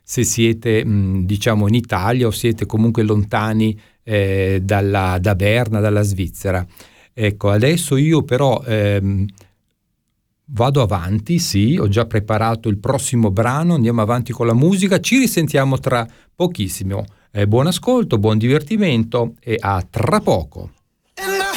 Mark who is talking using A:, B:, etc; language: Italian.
A: se siete diciamo in Italia o siete comunque lontani da Berna, dalla Svizzera. Ecco, adesso io però vado avanti, sì, ho già preparato il prossimo brano, andiamo avanti con la musica, ci risentiamo tra pochissimo. Buon ascolto, buon divertimento e a tra poco.